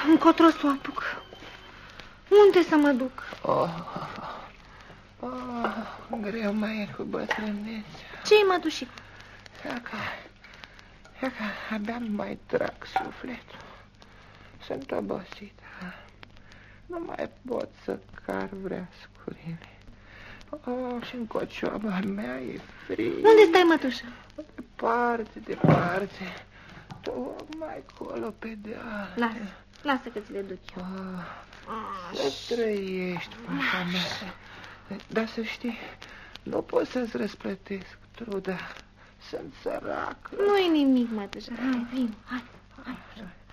Încotro să o apuc. Unde să mă duc? Greu mai e cu bătrânețea. Ce-i, mătușicu? Ia că abia mai trag sufletul. Sunt obosit. Nu mai pot să car vreascurile. Și în cocioaba mea e frig. Unde stai, mătușă? Departe. Tocmai acolo pe deal. Lasă că ți le duc eu. Să trăiești, fata mea. Dar să știi, nu pot să-ți răsplătesc truda. Sunt sărac. Nu-i nimic, mătușă. Hai, vin, hai.